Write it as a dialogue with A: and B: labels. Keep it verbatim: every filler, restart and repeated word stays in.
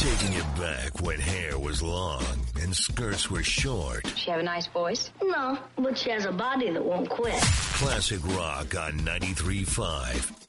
A: Taking it back when hair was long and skirts were short.
B: Does she have a nice voice?
C: No, but she has a body that won't quit.
A: Classic rock on ninety-three point five.